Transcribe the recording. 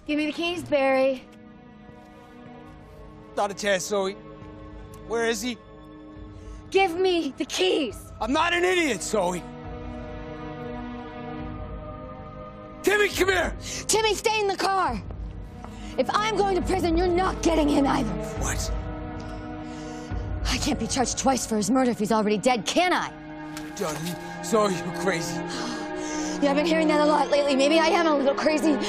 Give me the keys, Barry. Not a chance, Zoe. Where is he? Give me the keys. I'm not an idiot, Zoe. Timmy, come here! Timmy, stay in the car. If I'm going to prison, you're not getting in either. What? I can't be charged twice for his murder if he's already dead, can I? Johnny, Zoe, you're crazy. Yeah, I've been hearing that a lot lately. Maybe I am a little crazy.